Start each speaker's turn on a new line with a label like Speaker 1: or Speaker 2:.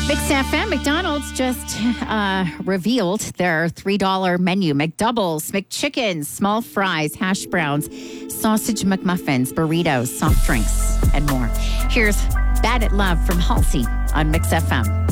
Speaker 1: Mix FM, McDonald's just revealed their $3 menu. McDoubles, McChickens, small fries, hash browns, sausage McMuffins, burritos, soft drinks, and more. Here's Bad at Love from Halsey on Mix FM.